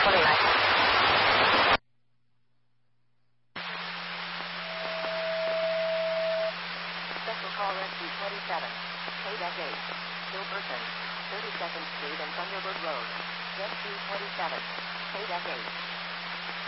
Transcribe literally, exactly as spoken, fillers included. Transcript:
twenty-nine. Special call Rescue twenty-seven. K eight. Gilberton, thirty-second Street and Thunderbird Road. Rescue twenty-seven. K eight.